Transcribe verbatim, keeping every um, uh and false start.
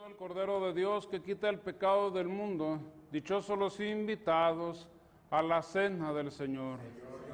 el Cordero de Dios que quita el pecado del mundo. Dichosos los invitados a la cena del Señor. Señor,